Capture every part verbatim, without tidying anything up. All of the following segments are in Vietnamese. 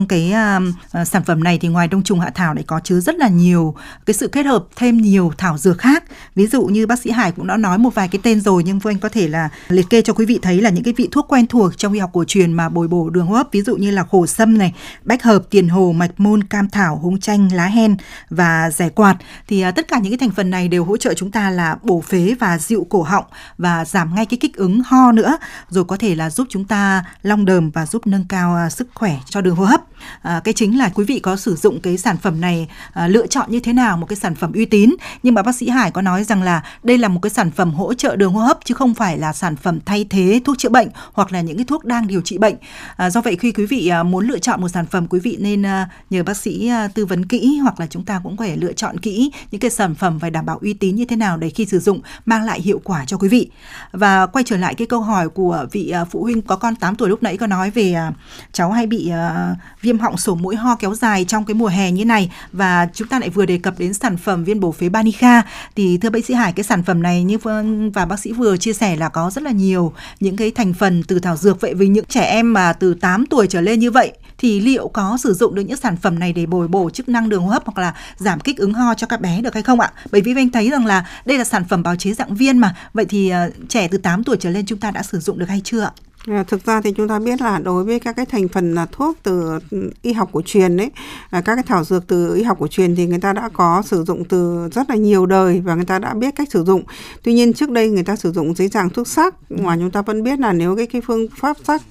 Cái uh, sản phẩm này thì ngoài đông trùng hạ thảo lại có chứa rất là nhiều cái sự kết hợp thêm nhiều thảo dược khác. Ví dụ như bác sĩ Hải cũng đã nói một vài cái tên rồi, nhưng Phương Anh có thể là liệt kê cho quý vị thấy là những cái vị thuốc quen thuộc trong y học cổ truyền mà bồi bổ đường hô hấp, ví dụ như là khổ sâm này, bách hợp, tiền hồ, mạch môn, cam thảo, húng chanh, lá hen và rẻ quạt. Thì uh, tất cả những cái thành phần này đều hỗ trợ chúng ta là bổ phế và dịu cổ họng và giảm ngay cái kích ứng ho nữa, rồi có thể là giúp chúng ta long đờm và giúp nâng cao uh, sức khỏe cho đường hô hấp. À, cái chính là quý vị có sử dụng cái sản phẩm này à, lựa chọn như thế nào, một cái sản phẩm uy tín. Nhưng mà bác sĩ Hải có nói rằng là đây là một cái sản phẩm hỗ trợ đường hô hấp chứ không phải là sản phẩm thay thế thuốc chữa bệnh hoặc là những cái thuốc đang điều trị bệnh. À, do vậy khi quý vị à, muốn lựa chọn một sản phẩm, quý vị nên à, nhờ bác sĩ à, tư vấn kỹ, hoặc là chúng ta cũng có thể lựa chọn kỹ những cái sản phẩm phải đảm bảo uy tín như thế nào để khi sử dụng mang lại hiệu quả cho quý vị. Và quay trở lại cái câu hỏi của vị à, phụ huynh có con tám tuổi lúc nãy có nói về à, cháu hay bị à, viêm họng, sổ mũi, ho kéo dài trong cái mùa hè như này, và chúng ta lại vừa đề cập đến sản phẩm viên bổ phế Banica. Thì thưa bác sĩ Hải, cái sản phẩm này như và bác sĩ vừa chia sẻ là có rất là nhiều những cái thành phần từ thảo dược. Vậy với những trẻ em mà từ tám tuổi trở lên như vậy thì liệu có sử dụng được những sản phẩm này để bồi bổ chức năng đường hô hấp hoặc là giảm kích ứng ho cho các bé được hay không ạ? Bởi vì anh thấy rằng là đây là sản phẩm bào chế dạng viên mà. Vậy thì uh, trẻ từ tám tuổi trở lên chúng ta đã sử dụng được hay chưa ạ? À, thực ra thì chúng ta biết là đối với các cái thành phần là thuốc từ y học cổ truyền đấy, à, các cái thảo dược từ y học cổ truyền thì người ta đã có sử dụng từ rất là nhiều đời và người ta đã biết cách sử dụng. Tuy nhiên trước đây người ta sử dụng dưới dạng thuốc sắc, mà chúng ta vẫn biết là nếu cái cái phương pháp sắc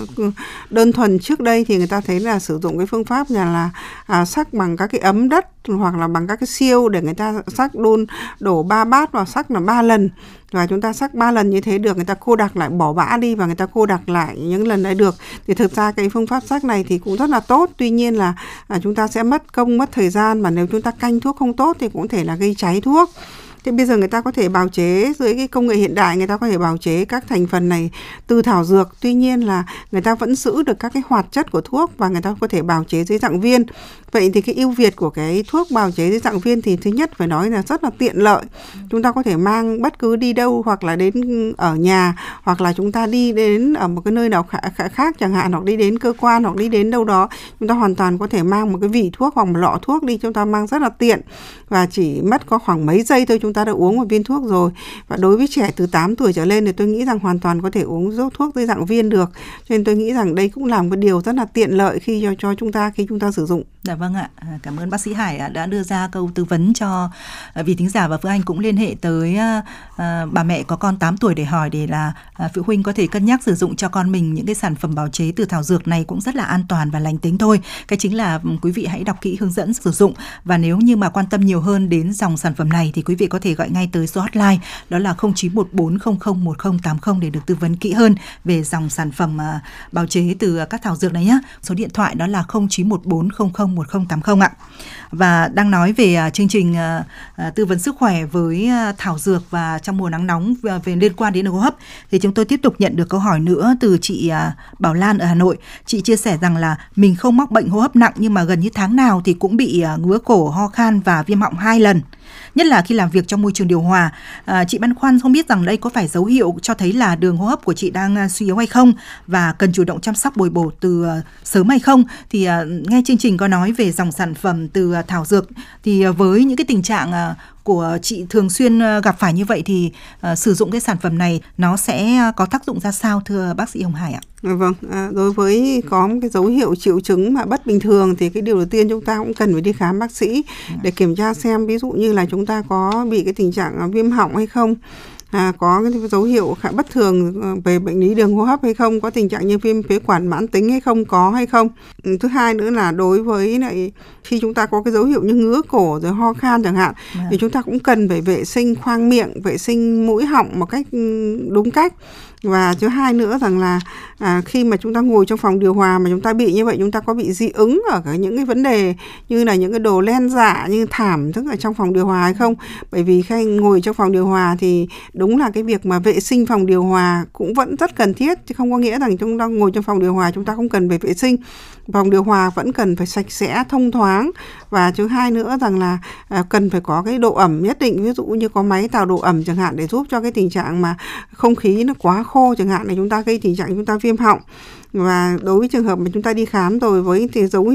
đơn thuần trước đây thì người ta thấy là sử dụng cái phương pháp là là à, sắc bằng các cái ấm đất hoặc là bằng các cái siêu để người ta sắc đun đổ ba bát vào sắc là ba lần. Và chúng ta sắc ba lần như thế được, người ta cô đặc lại bỏ bã đi và người ta cô đặc lại những lần đấy được. Thì thực ra cái phương pháp sắc này thì cũng rất là tốt. Tuy nhiên là à, chúng ta sẽ mất công, mất thời gian, mà nếu chúng ta canh thuốc không tốt thì cũng có thể là gây cháy thuốc. Thế bây giờ người ta có thể bào chế dưới cái công nghệ hiện đại, người ta có thể bào chế các thành phần này từ thảo dược. Tuy nhiên là người ta vẫn giữ được các cái hoạt chất của thuốc và người ta có thể bào chế dưới dạng viên. Vậy thì cái ưu việt của cái thuốc bào chế dưới dạng viên thì thứ nhất phải nói là rất là tiện lợi. Chúng ta có thể mang bất cứ đi đâu, hoặc là đến ở nhà, hoặc là chúng ta đi đến ở một cái nơi nào khác chẳng hạn, hoặc đi đến cơ quan, hoặc đi đến đâu đó. Chúng ta hoàn toàn có thể mang một cái vỉ thuốc hoặc một lọ thuốc đi, chúng ta mang rất là tiện. Và chỉ mất có khoảng mấy giây thôi chúng ta đã uống một viên thuốc rồi. Và đối với trẻ từ tám tuổi trở lên thì tôi nghĩ rằng hoàn toàn có thể uống dốt thuốc dưới dạng viên được. Cho nên tôi nghĩ rằng đây cũng là một điều rất là tiện lợi khi cho, cho chúng ta khi chúng ta sử dụng. Dạ vâng ạ, cảm ơn bác sĩ Hải đã đưa ra câu tư vấn cho vị thính giả, và Phương Anh cũng liên hệ tới uh, bà mẹ có con tám tuổi để hỏi để là uh, phụ huynh có thể cân nhắc sử dụng cho con mình những cái sản phẩm bào chế từ thảo dược này cũng rất là an toàn và lành tính thôi. Cái chính là quý vị hãy đọc kỹ hướng dẫn sử dụng, và nếu như mà quan tâm nhiều hơn đến dòng sản phẩm này thì quý vị có thể gọi ngay tới số hotline đó là không chín một bốn không không một không tám không để được tư vấn kỹ hơn về dòng sản phẩm uh, bào chế từ các thảo dược này nhé. Số điện thoại đó là không chín một bốn không không một không tám không ạ. Và đang nói về uh, chương trình uh, uh, tư vấn sức khỏe với uh, thảo dược và trong mùa nắng nóng về, về liên quan đến đường hô hấp, thì chúng tôi tiếp tục nhận được câu hỏi nữa từ chị uh, Bảo Lan ở Hà Nội. Chị chia sẻ rằng là mình không mắc bệnh hô hấp nặng, nhưng mà gần như tháng nào thì cũng bị uh, ngứa cổ, ho khan và viêm họng hai lần, nhất là khi làm việc trong môi trường điều hòa. À, chị băn khoăn không biết rằng đây có phải dấu hiệu cho thấy là đường hô hấp của chị đang uh, suy yếu hay không, và cần chủ động chăm sóc bồi bổ từ uh, sớm hay không. Thì uh, nghe chương trình có nói về dòng sản phẩm từ uh, thảo dược, thì uh, với những cái tình trạng uh, của chị thường xuyên uh, gặp phải như vậy thì uh, sử dụng cái sản phẩm này nó sẽ uh, có tác dụng ra sao, thưa bác sĩ Hồng Hải ạ? Vâng, à, đối với có một cái dấu hiệu triệu chứng mà bất bình thường thì cái điều đầu tiên chúng ta cũng cần phải đi khám bác sĩ để kiểm tra xem ví dụ như là chúng ta có bị cái tình trạng viêm họng hay không, à, có cái dấu hiệu khá bất thường về bệnh lý đường hô hấp hay không, có tình trạng như viêm phế quản mãn tính hay không, có hay không. Thứ hai nữa là đối với lại khi chúng ta có cái dấu hiệu như ngứa cổ rồi ho khan chẳng hạn, yeah. thì chúng ta cũng cần phải vệ sinh khoang miệng, vệ sinh mũi họng một cách đúng cách. Và thứ hai nữa rằng là à, khi mà chúng ta ngồi trong phòng điều hòa mà chúng ta bị như vậy, chúng ta có bị dị ứng ở cái những cái vấn đề như là những cái đồ len dạ như thảm thức ở trong phòng điều hòa hay không. Bởi vì khi ngồi trong phòng điều hòa thì đúng là cái việc mà vệ sinh phòng điều hòa cũng vẫn rất cần thiết, chứ không có nghĩa rằng chúng ta ngồi trong phòng điều hòa chúng ta không cần phải vệ sinh. Phòng điều hòa vẫn cần phải sạch sẽ, thông thoáng, và thứ hai nữa rằng là à, cần phải có cái độ ẩm nhất định, ví dụ như có máy tạo độ ẩm chẳng hạn, để giúp cho cái tình trạng mà không khí nó quá khô chẳng hạn, để chúng ta gây tình trạng chúng ta viêm họng. Và đối với trường hợp mà chúng ta đi khám rồi với thì dấu